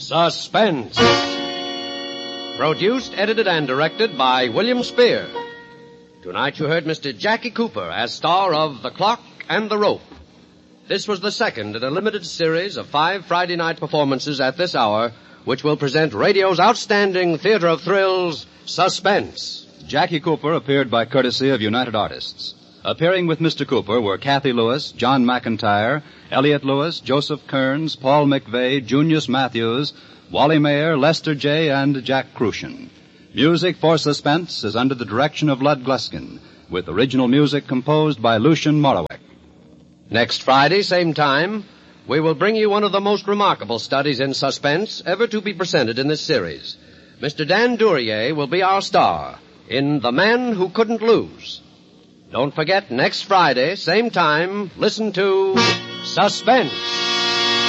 Suspense. Produced, edited, and directed by William Spear. Tonight you heard Mr. Jackie Cooper as star of The Clock and the Rope. This was the second in a limited series of 5 Friday night performances at this hour, which will present radio's outstanding theater of thrills, Suspense. Jackie Cooper appeared by courtesy of United Artists. Appearing with Mr. Cooper were Kathy Lewis, John McIntyre, Elliot Lewis, Joseph Kearns, Paul McVeigh, Junius Matthews, Wally Mayer, Lester J., and Jack Crucian. Music for Suspense is under the direction of Lud Gluskin, with original music composed by Lucian Morawek. Next Friday, same time, we will bring you one of the most remarkable studies in suspense ever to be presented in this series. Mr. Dan Duryea will be our star in The Man Who Couldn't Lose. Don't forget, next Friday, same time, listen to Suspense.